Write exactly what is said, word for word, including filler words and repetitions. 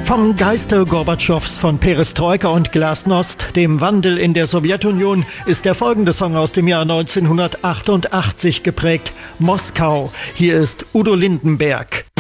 Vom Geiste Gorbatschows, von Perestroika und Glasnost, dem Wandel in der Sowjetunion, ist der folgende Song aus dem Jahr neunzehnhundertachtundachtzig geprägt. Moskau. Hier ist Udo Lindenberg.